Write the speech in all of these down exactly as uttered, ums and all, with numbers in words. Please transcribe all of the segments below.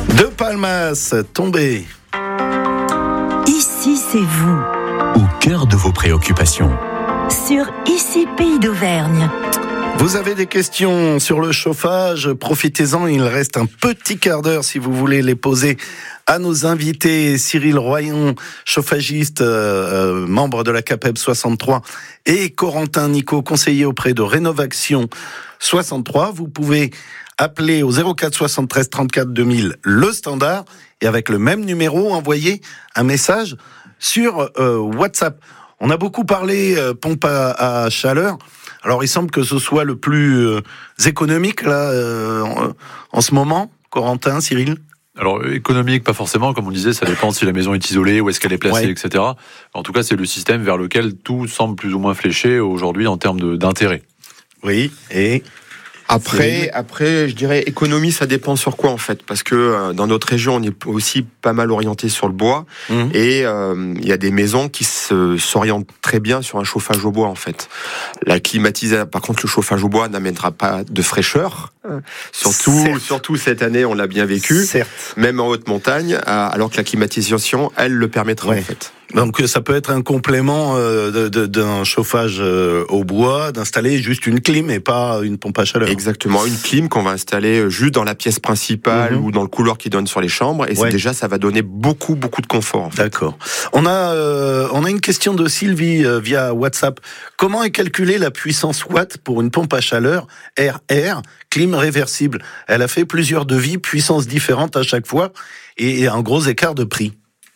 De Palmas, tombé. Ici, c'est vous. Au cœur de vos préoccupations. Sur Ici, Pays d'Auvergne. Vous avez des questions sur le chauffage, profitez-en, il reste un petit quart d'heure si vous voulez les poser à nos invités. Cyril Royon, chauffagiste, euh, membre de la CAPEB soixante-trois, et Corentin Nicot, conseiller auprès de Rénovaction soixante-trois. Vous pouvez appeler au zéro quatre soixante-treize trente-quatre deux mille le standard et avec le même numéro envoyer un message sur euh, WhatsApp. On a beaucoup parlé euh, pompe à, à chaleur. Alors, il semble que ce soit le plus euh, économique là euh, en, en ce moment. Corentin, Cyril. Alors, économique, pas forcément. Comme on disait, ça dépend si la maison est isolée, où est-ce qu'elle est placée, ouais. et cetera. En tout cas, c'est le système vers lequel tout semble plus ou moins fléché aujourd'hui en termes de, d'intérêt. Oui, et... Après, après, je dirais économie, ça dépend sur quoi en fait, parce que euh, dans notre région, on est aussi pas mal orienté sur le bois, mmh. et il euh, y a des maisons qui se, s'orientent très bien sur un chauffage au bois en fait. La climatisation, par contre, le chauffage au bois n'amènera pas de fraîcheur, surtout, Certes. surtout cette année, on l'a bien vécu, Certes. même en haute montagne, alors que la climatisation, elle, le permettra ouais. en fait. Donc ça peut être un complément euh, de, de, d'un chauffage euh, au bois, d'installer juste une clim et pas une pompe à chaleur. Exactement, une clim qu'on va installer juste dans la pièce principale mmh. ou dans le couloir qui donne sur les chambres, et ouais. c'est déjà ça va donner beaucoup beaucoup de confort. En fait. D'accord. On a euh, on a une question de Sylvie euh, via WhatsApp. Comment est calculée la puissance watt pour une pompe à chaleur R R clim réversible? Elle a fait plusieurs devis, puissances différentes à chaque fois et un gros écart de prix.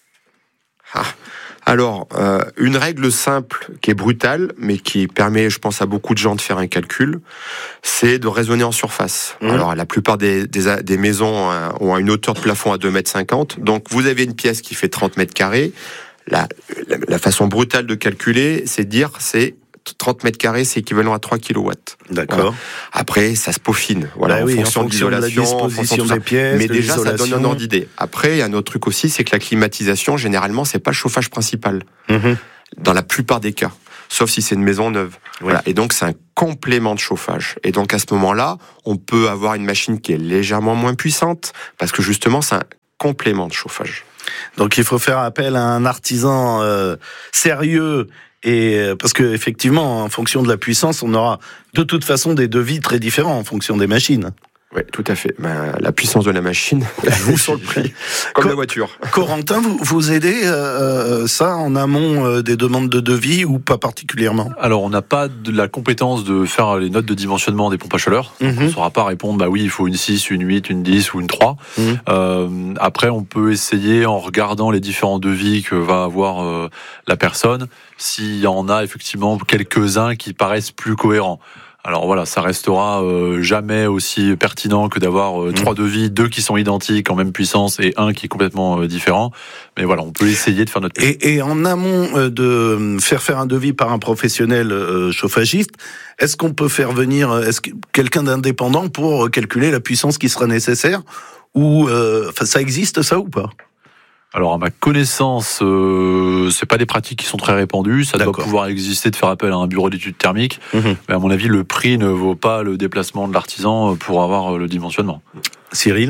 Ah. Alors, euh, une règle simple qui est brutale, mais qui permet, je pense, à beaucoup de gens de faire un calcul, c'est de raisonner en surface. Mmh. Alors, la plupart des, des, des maisons euh, ont une hauteur de plafond à deux mètres cinquante. Donc, vous avez une pièce qui fait trente mètres carrés. La, la, la façon brutale de calculer, c'est de dire, c'est trente mètres carrés, c'est équivalent à trois kilowatts. D'accord. Voilà. Après, ça se peaufine. Voilà, bah en, oui, fonction en fonction de l'isolation, en fonction des pièces. Mais de déjà, ça donne un ordre d'idée. Après, il y a un autre truc aussi, c'est que la climatisation, généralement, c'est pas le chauffage principal. Mm-hmm. Dans la plupart des cas. Sauf si c'est une maison neuve. Oui. Voilà. Et donc, c'est un complément de chauffage. Et donc, à ce moment-là, on peut avoir une machine qui est légèrement moins puissante, parce que justement, c'est un complément de chauffage. Donc, il faut faire appel à un artisan euh, sérieux. Et parce que effectivement, en fonction de la puissance, on aura de toute façon des devis très différents en fonction des machines. Oui, tout à fait. Ben, la puissance de la machine joue sur le prix, comme Co- la voiture. Corentin, vous, vous aidez euh, ça en amont euh, des demandes de devis ou pas particulièrement? Alors, on n'a pas de la compétence de faire les notes de dimensionnement des pompes à chaleur. Mm-hmm. On ne saura pas répondre, bah oui, il faut une six, une huit, une dix ou une trois. Mm-hmm. Euh, après, on peut essayer en regardant les différents devis que va avoir euh, la personne, s'il y en a effectivement quelques-uns qui paraissent plus cohérents. Alors voilà, ça restera euh, jamais aussi pertinent que d'avoir euh, mmh. trois devis, deux qui sont identiques en même puissance et un qui est complètement euh, différent. Mais voilà, on peut essayer de faire notre... Et, et en amont euh, de faire faire un devis par un professionnel euh, chauffagiste, est-ce qu'on peut faire venir est-ce que, quelqu'un d'indépendant pour calculer la puissance qui sera nécessaire? Ou euh, ça existe ça ou pas? Alors, à ma connaissance, euh, c'est pas des pratiques qui sont très répandues. Ça D'accord. doit pouvoir exister de faire appel à un bureau d'études thermiques. Mmh. Mais à mon avis, le prix ne vaut pas le déplacement de l'artisan pour avoir le dimensionnement. Cyril ?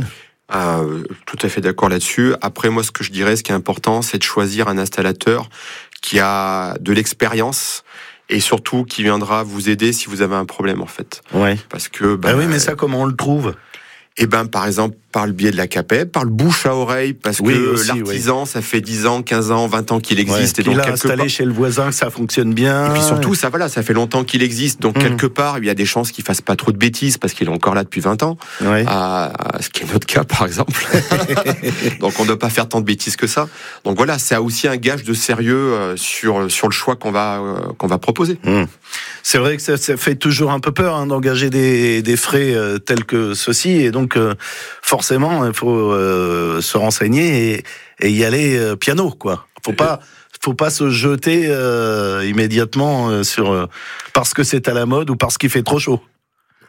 Ah, tout à fait d'accord là-dessus. Après, moi, ce que je dirais, ce qui est important, c'est de choisir un installateur qui a de l'expérience et surtout qui viendra vous aider si vous avez un problème, en fait. Ouais. Parce que... Ben, ah oui, mais ça, comment on le trouve ? Eh ben, par exemple, par le biais de la CAPEB, par le bouche à oreille, parce oui, que aussi, l'artisan, oui. ça fait dix ans, quinze ans, vingt ans qu'il existe. Ouais, et donc, il a installé part... chez le voisin, que ça fonctionne bien. Et puis surtout, ça, voilà, ça fait longtemps qu'il existe. Donc, mmh. quelque part, il y a des chances qu'il fasse pas trop de bêtises, parce qu'il est encore là depuis vingt ans. Ouais. Euh, ce qui est notre cas, par exemple. Donc, on ne doit pas faire tant de bêtises que ça. Donc, voilà, c'est aussi un gage de sérieux euh, sur, sur le choix qu'on va, euh, qu'on va proposer. Mmh. C'est vrai que ça, ça fait toujours un peu peur hein, d'engager des, des frais euh, tels que ceux-ci, et donc euh, forcément il faut euh, se renseigner et, et y aller euh, piano, quoi. Faut pas, faut pas se jeter euh, immédiatement euh, sur euh, parce que c'est à la mode ou parce qu'il fait trop chaud.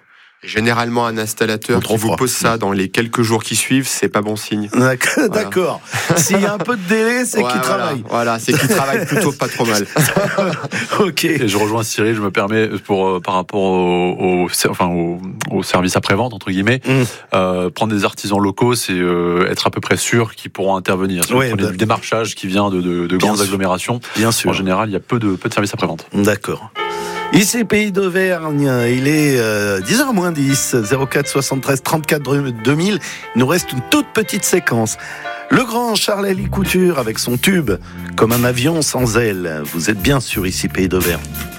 Généralement, un installateur qui vous pose ça dans les quelques jours qui suivent, c'est pas bon signe. D'accord. Voilà. D'accord. S'il y a un peu de délai, c'est ouais, qu'il voilà, travaille. Voilà, c'est qu'il travaille plutôt pas trop mal. Ok. Et je rejoins Cyril, je me permets pour euh, par rapport au, au enfin au, au service après-vente entre guillemets, mmh. euh, prendre des artisans locaux, c'est euh, être à peu près sûr qu'ils pourront intervenir. Si ouais, vous prenez bah, du démarchage qui vient de, de, de grandes sûr. agglomérations, bien sûr. En général, il y a peu de peu de services après-vente. D'accord. Ici, Pays d'Auvergne, il est euh, dix heures moins dix, zéro quatre soixante-treize trente-quatre deux mille. Il nous reste une toute petite séquence. Le grand Charles-Élie Couture avec son tube, comme un avion sans aile. Vous êtes bien sûr ici, Pays d'Auvergne.